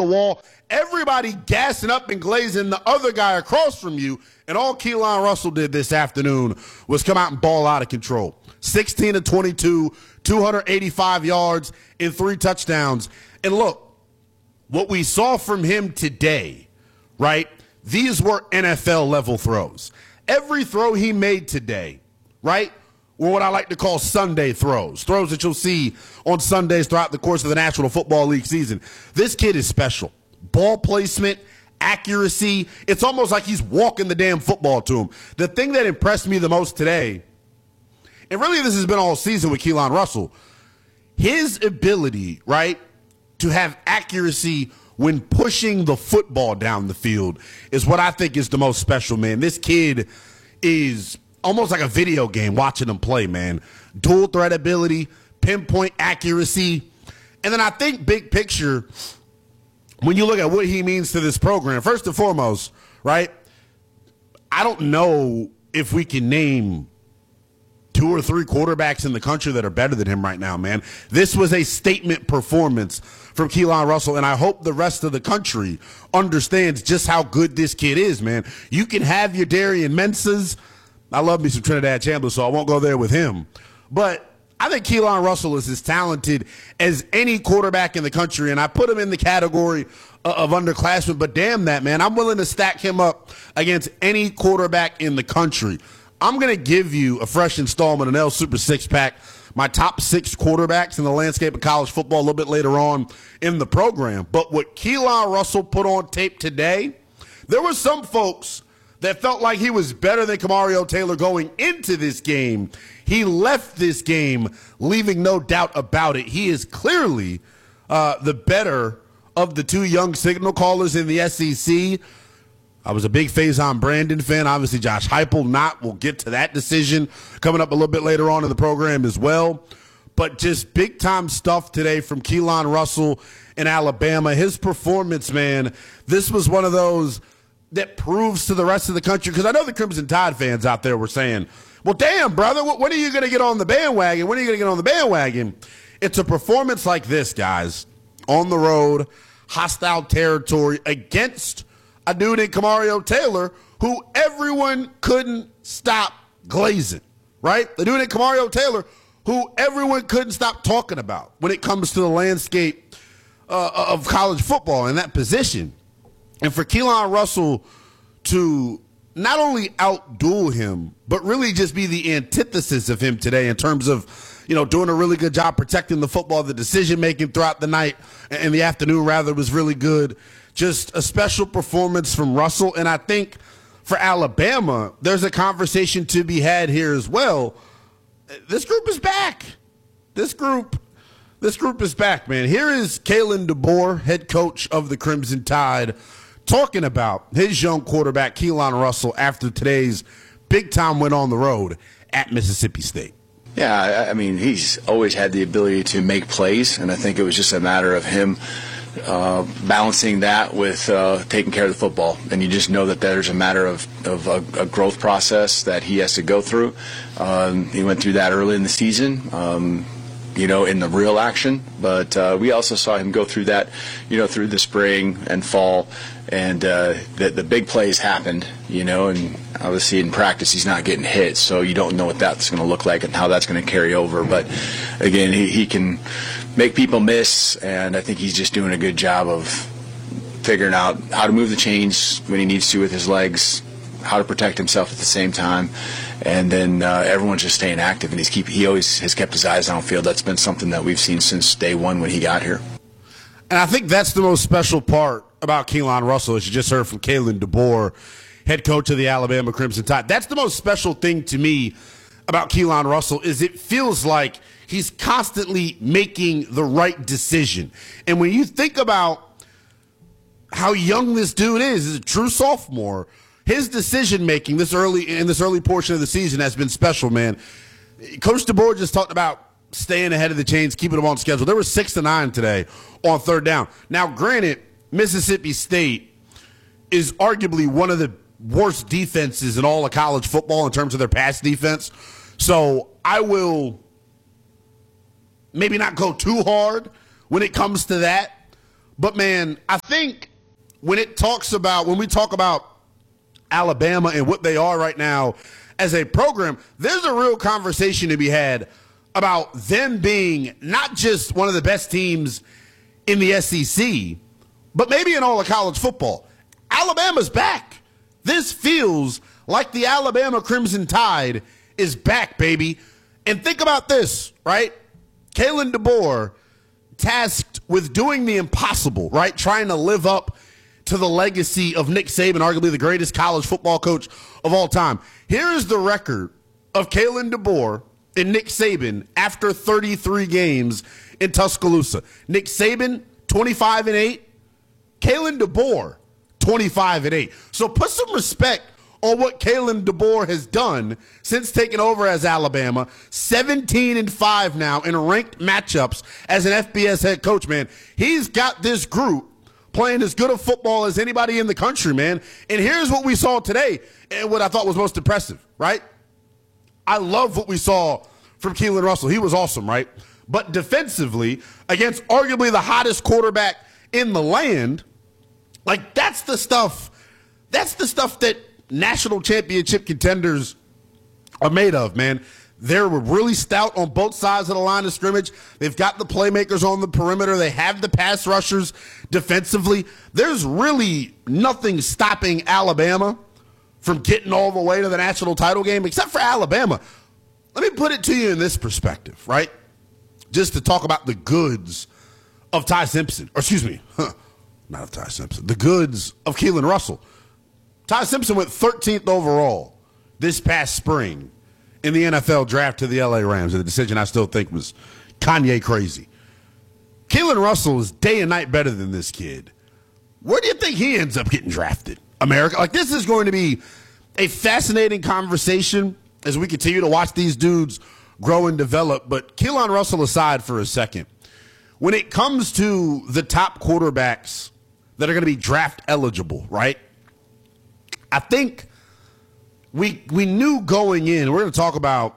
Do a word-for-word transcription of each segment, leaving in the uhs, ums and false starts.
the wall, everybody gassing up and glazing the other guy across from you, and all Keelan Russell did this afternoon was come out and ball out of control. sixteen of twenty-two, two hundred eighty-five yards and three touchdowns. And look, what we saw from him today, right, these were N F L-level throws. Every throw he made today, right, were what I like to call Sunday throws, throws that you'll see on Sundays throughout the course of the National Football League season. This kid is special. Ball placement, accuracy, it's almost like he's walking the damn football to him. The thing that impressed me the most today, and really this has been all season with Keelan Russell, his ability, right, to have accuracy when pushing the football down the field is what I think is the most special, man. This kid is almost like a video game watching him play, man. Dual threat ability, pinpoint accuracy. And then I think big picture, when you look at what he means to this program, first and foremost, right, I don't know if we can name two or three quarterbacks in the country that are better than him right now, man. This was a statement performance from Keelan Russell, and I hope the rest of the country understands just how good this kid is, man. You can have your Darian Mensahs. I love me some Trinidad Chandler, so I won't go there with him. But I think Keelan Russell is as talented as any quarterback in the country, and I put him in the category of underclassmen, but damn that, man. I'm willing to stack him up against any quarterback in the country. I'm going to give you a fresh installment, an L Super Six-Pack, my top six quarterbacks in the landscape of college football a little bit later on in the program. But what Keelan Russell put on tape today, there were some folks that felt like he was better than Kamario Taylor going into this game. He left this game leaving no doubt about it. He is clearly uh, the better of the two young signal callers in the S E C. I was a big Faison Brandon fan. Obviously, Josh Heupel not. We'll get to that decision coming up a little bit later on in the program as well. But just big-time stuff today from Keelan Russell in Alabama. His performance, man, this was one of those that proves to the rest of the country, because I know the Crimson Tide fans out there were saying, well, damn, brother, when are you going to get on the bandwagon? When are you going to get on the bandwagon? It's a performance like this, guys, on the road, hostile territory, against a dude in Kamario Taylor who everyone couldn't stop glazing, right? The dude in Kamario Taylor who everyone couldn't stop talking about when it comes to the landscape uh, of college football in that position. And for Keelan Russell to not only outduel him, but really just be the antithesis of him today in terms of, you know, doing a really good job protecting the football, the decision-making throughout the night and the afternoon, rather, was really good. Just a special performance from Russell. And I think for Alabama, there's a conversation to be had here as well. This group is back. This group, this group is back, man. Here is Kalen DeBoer, head coach of the Crimson Tide, talking about his young quarterback, Keelan Russell, after today's big-time win on the road at Mississippi State. Yeah, I mean, he's always had the ability to make plays, and I think it was just a matter of him uh, balancing that with uh, taking care of the football. And you just know that there's a matter of, of a, a growth process that he has to go through. Um, he went through that early in the season. Um, you know, in the real action, but uh, we also saw him go through that, you know, through the spring and fall, and uh, the, the big plays happened, you know, and obviously in practice he's not getting hit, so you don't know what that's going to look like and how that's going to carry over. But again, he, he can make people miss, and I think he's just doing a good job of figuring out how to move the chains when he needs to with his legs, how to protect himself at the same time, and then uh, everyone's just staying active, and he's keep he always has kept his eyes downfield. That's been something that we've seen since day one when he got here. And I think that's the most special part about Keelan Russell, as you just heard from Kalen DeBoer, head coach of the Alabama Crimson Tide. That's the most special thing to me about Keelan Russell, is it feels like he's constantly making the right decision. And when you think about how young this dude is, he's a true sophomore, his decision-making this early in this early portion of the season has been special, man. Coach DeBoer just talked about staying ahead of the chains, keeping them on schedule. There were six to nine today on third down. Now, granted, Mississippi State is arguably one of the worst defenses in all of college football in terms of their pass defense. So I will maybe not go too hard when it comes to that. But, man, I think when it talks about, when we talk about Alabama and what they are right now as a program, there's a real conversation to be had about them being not just one of the best teams in the S E C, but maybe in all of college football. Alabama's back. This feels like the Alabama Crimson Tide is back, baby. And think about this, right? Kalen DeBoer tasked with doing the impossible, right? Trying to live up to the legacy of Nick Saban, arguably the greatest college football coach of all time. Here is the record of Kalen DeBoer and Nick Saban after thirty-three games in Tuscaloosa. Nick Saban, twenty-five and eight. Kalen DeBoer, twenty-five and eight. So put some respect on what Kalen DeBoer has done since taking over as Alabama. seventeen and five now in ranked matchups as an F B S head coach, man. He's got this group playing as good a football as anybody in the country, man. And here's what we saw today and what I thought was most impressive, right? I love what we saw from Keelan Russell. He was awesome, right? But defensively, against arguably the hottest quarterback in the land, like that's the stuff, that's the stuff that national championship contenders are made of, man. They're really stout on both sides of the line of scrimmage. They've got the playmakers on the perimeter. They have the pass rushers defensively. There's really nothing stopping Alabama from getting all the way to the national title game, except for Alabama. Let me put it to you in this perspective, right? Just to talk about the goods of Ty Simpson. Or excuse me, huh, not of Ty Simpson. The goods of Keelan Russell. Ty Simpson went thirteenth overall this past spring in the N F L draft to the L A Rams, a decision I still think was Kanye crazy. Keelan Russell is day and night better than this kid. Where do you think he ends up getting drafted? America? Like, this is going to be a fascinating conversation as we continue to watch these dudes grow and develop. But Keelan Russell aside for a second, when it comes to the top quarterbacks that are going to be draft eligible, right? I think we we knew going in, we're going to talk about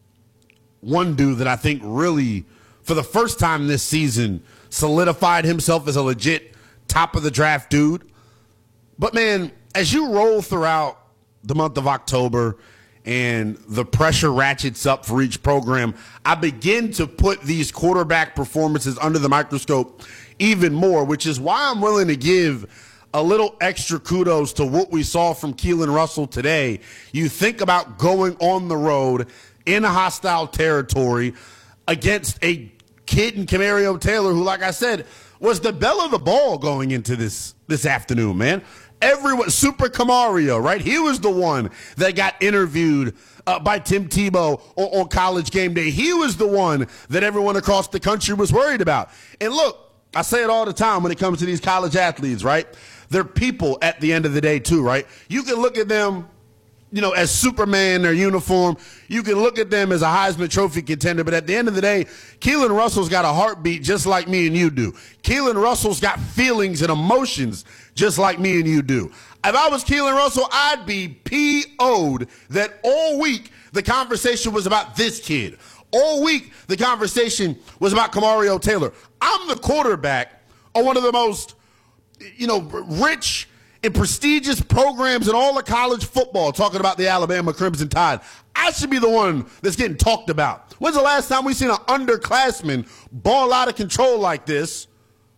one dude that I think really, for the first time this season, solidified himself as a legit top of the draft dude. But, man, as you roll throughout the month of October and the pressure ratchets up for each program, I begin to put these quarterback performances under the microscope even more, which is why I'm willing to give a little extra kudos to what we saw from Keelan Russell today. You think about going on the road in a hostile territory against a kid in Camario Taylor who, like I said, was the belle of the ball going into this this afternoon, man. Everyone, Super Camario, right? He was the one that got interviewed uh, by Tim Tebow on, on College Game Day. He was the one that everyone across the country was worried about. And look, I say it all the time when it comes to these college athletes, right? They're people at the end of the day too, right? You can look at them, you know, as Superman in their uniform. You can look at them as a Heisman Trophy contender, but at the end of the day, Keelan Russell's got a heartbeat just like me and you do. Keelan Russell's got feelings and emotions just like me and you do. If I was Keelan Russell, I'd be P O'd that all week the conversation was about this kid. All week the conversation was about Camario Taylor. I'm the quarterback of one of the most, you know, rich and prestigious programs in all of college football, talking about the Alabama Crimson Tide. I should be the one that's getting talked about. When's the last time we've seen an underclassman ball out of control like this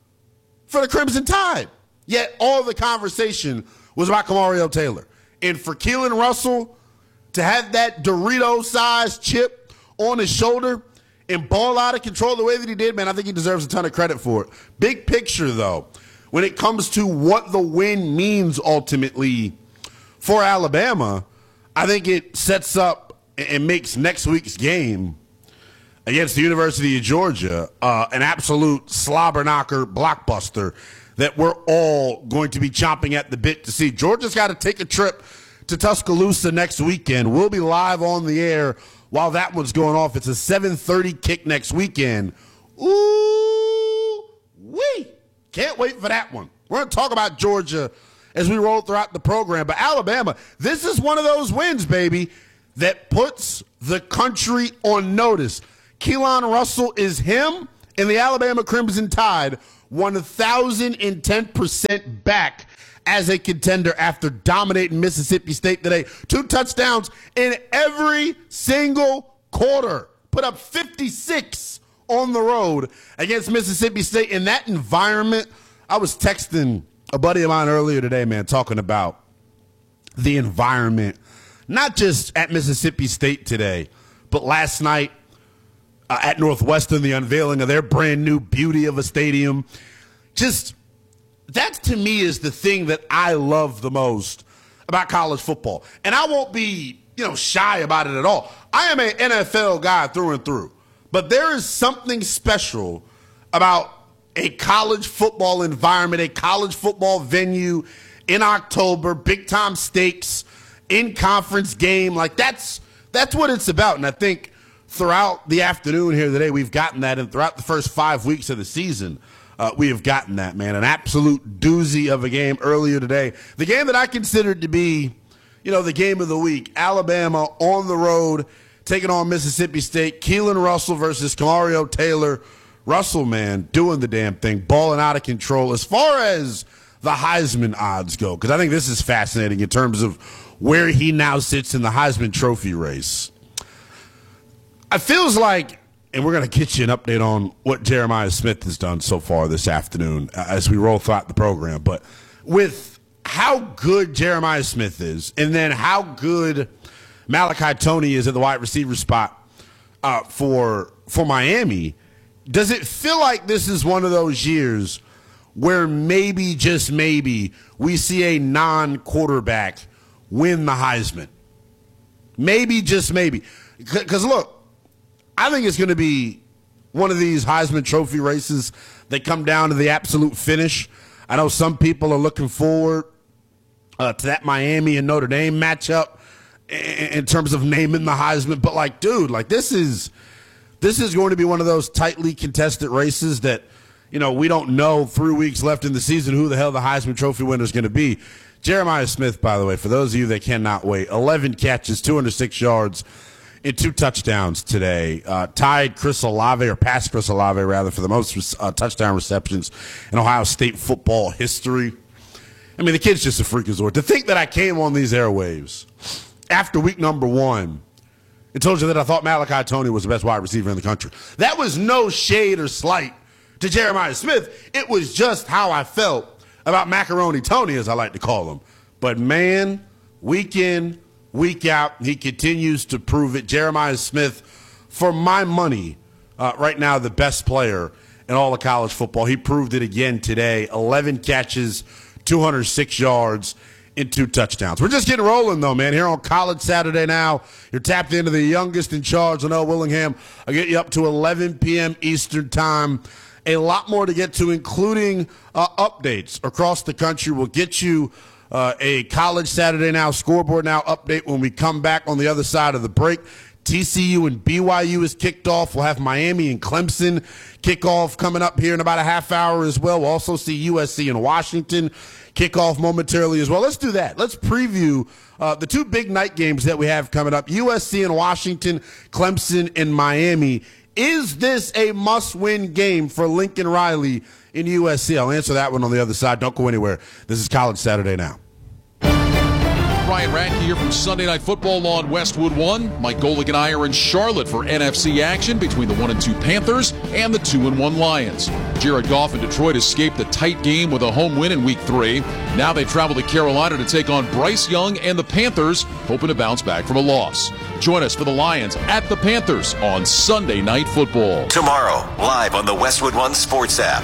for the Crimson Tide? Yet all the conversation was about Camario Taylor. And for Keelan Russell to have that Dorito-sized chip on his shoulder and ball out of control the way that he did, man, I think he deserves a ton of credit for it. Big picture, though, when it comes to what the win means ultimately for Alabama, I think it sets up and makes next week's game against the University of Georgia uh, an absolute slobber knocker blockbuster that we're all going to be chomping at the bit to see. Georgia's got to take a trip to Tuscaloosa next weekend. We'll be live on the air while that one's going off. It's a seven thirty kick next weekend. Ooh, wee. Can't wait for that one. We're going to talk about Georgia as we roll throughout the program. But Alabama, this is one of those wins, baby, that puts the country on notice. Keelan Russell is him, and the Alabama Crimson Tide one thousand ten percent back as a contender after dominating Mississippi State today. Two touchdowns in every single quarter. Put up fifty-six on the road against Mississippi State. In that environment, I was texting a buddy of mine earlier today, man, talking about the environment, not just at Mississippi State today, but last night uh, at Northwestern, the unveiling of their brand new beauty of a stadium. Just that, to me, is the thing that I love the most about college football. And I won't be, you know, shy about it at all. I am an N F L guy through and through. But there is something special about a college football environment, a college football venue in October, big-time stakes, in-conference game. Like, that's that's what it's about. And I think throughout the afternoon here today, we've gotten that. And throughout the first five weeks of the season, Uh, we have gotten that, man. An absolute doozy of a game earlier today. The game that I considered to be, you know, the game of the week. Alabama on the road, taking on Mississippi State. Keelan Russell versus Kamario Taylor. Russell, man, doing the damn thing, balling out of control. As far as the Heisman odds go, because I think this is fascinating in terms of where he now sits in the Heisman Trophy race. It feels like, and we're going to get you an update on what Jeremiah Smith has done so far this afternoon uh, as we roll throughout the program. But with how good Jeremiah Smith is, and then how good Malachi Toney is at the wide receiver spot uh, for for Miami, does it feel like this is one of those years where maybe, just maybe, we see a non-quarterback win the Heisman? Maybe, just maybe. Because, look, I think it's going to be one of these Heisman Trophy races that come down to the absolute finish. I know some people are looking forward uh, to that Miami and Notre Dame matchup in, in terms of naming the Heisman. But, like, dude, like this is this is going to be one of those tightly contested races that, you know, we don't know three weeks left in the season who the hell the Heisman Trophy winner is going to be. Jeremiah Smith, by the way, for those of you that cannot wait, eleven catches, two hundred six yards, in two touchdowns today, uh, tied Chris Olave, or passed Chris Olave, rather, for the most uh, touchdown receptions in Ohio State football history. I mean, the kid's just a freakazoid. To think that I came on these airwaves after week number one and told you that I thought Malachi Toney was the best wide receiver in the country. That was no shade or slight to Jeremiah Smith. It was just how I felt about Macaroni Toney, as I like to call him. But, man, week in, week out, he continues to prove it. Jeremiah Smith, for my money, uh, right now the best player in all of college football. He proved it again today. eleven catches, two hundred six yards, and two touchdowns. We're just getting rolling, though, man. Here on College Saturday Now, you're tapped into the youngest in charge, Linnell Willingham. I'll get you up to eleven p.m. Eastern time. A lot more to get to, including uh, updates across the country. We'll get you Uh, a College Saturday Now, Scoreboard Now update when we come back on the other side of the break. T C U and B Y U is kicked off. We'll have Miami and Clemson kick off coming up here in about a half hour as well. We'll also see U S C and Washington kick off momentarily as well. Let's do that. Let's preview uh, the two big night games that we have coming up. U S C and Washington, Clemson and Miami. Is this a must-win game for Lincoln Riley in U S C? I'll answer that one on the other side. Don't go anywhere. This is College Saturday Now. Ryan Radke here from Sunday Night Football on Westwood One. Mike Golick and I are in Charlotte for N F C action between the one and two Panthers and the two and one Lions. Jared Goff and Detroit escaped the tight game with a home win in week three. Now they travel to Carolina to take on Bryce Young and the Panthers, hoping to bounce back from a loss. Join us for the Lions at the Panthers on Sunday Night Football. Tomorrow, live on the Westwood One Sports app.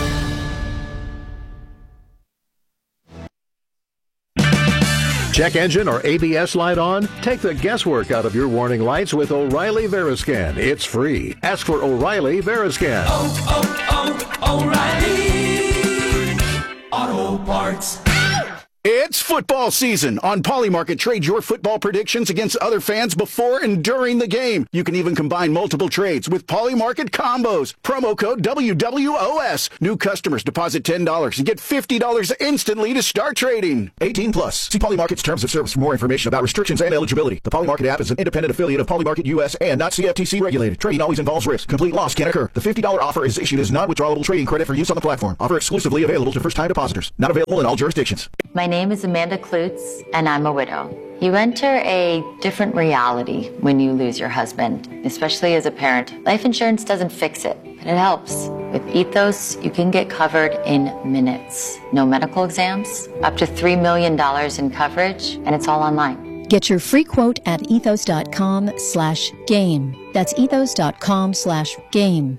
Check engine or A B S light on? Take the guesswork out of your warning lights with O'Reilly Veriscan. It's free. Ask for O'Reilly Veriscan. Oh, oh, oh, O'Reilly Auto Parts. It's football season. On Polymarket, trade your football predictions against other fans before and during the game. You can even combine multiple trades with Polymarket combos. Promo code W W O S. New customers deposit ten dollars and get fifty dollars instantly to start trading. eighteen plus. See Polymarket's terms of service for more information about restrictions and eligibility. The Polymarket app is an independent affiliate of Polymarket U S and not C F T C regulated. Trading always involves risk. Complete loss can occur. The fifty dollars offer is issued as non-withdrawable trading credit for use on the platform. Offer exclusively available to first-time depositors. Not available in all jurisdictions. My name is Amanda Klutz, and I'm a widow. You enter a different reality when you lose your husband, especially as a parent. Life insurance doesn't fix it, but it helps. With Ethos, you can get covered in minutes. No medical exams, up to three million dollars in coverage, and it's all online. Get your free quote at ethos.com slash game. That's ethos.com slash game.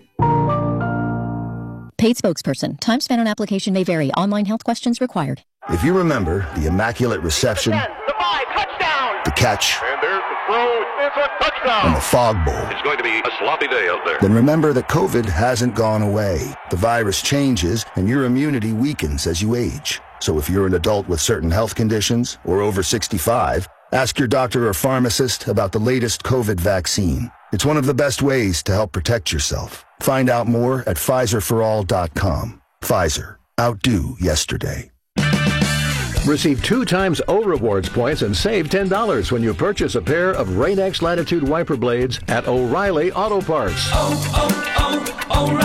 Paid spokesperson. Time spent on application may vary. Online health questions required. If you remember the immaculate reception, the five, touchdown, the catch, and there's the throw, it's a touchdown, and the fog bowl, it's going to be a sloppy day out there. Then remember that COVID hasn't gone away. The virus changes, and your immunity weakens as you age. So if you're an adult with certain health conditions or over sixty-five, ask your doctor or pharmacist about the latest COVID vaccine. It's one of the best ways to help protect yourself. Find out more at Pfizer for all dot com. Pfizer. Outdo yesterday. Receive two times O Rewards points and save ten dollars when you purchase a pair of Rain-X Latitude wiper blades at O'Reilly Auto Parts. Oh,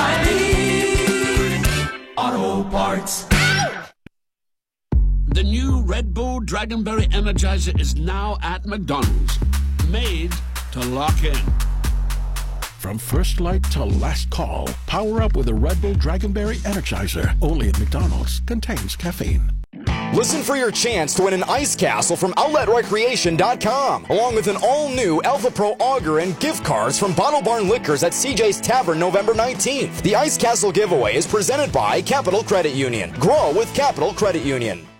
oh, oh, O'Reilly Auto Parts. The new Red Bull Dragonberry Energizer is now at McDonald's. Made to lock in. From first light to last call, power up with a Red Bull Dragonberry Energizer. Only at McDonald's. Contains caffeine. Listen for your chance to win an ice castle from outlet recreation dot com, along with an all-new Alpha Pro auger and gift cards from Bottle Barn Liquors at C J's Tavern November nineteenth. The ice castle giveaway is presented by Capital Credit Union. Grow with Capital Credit Union.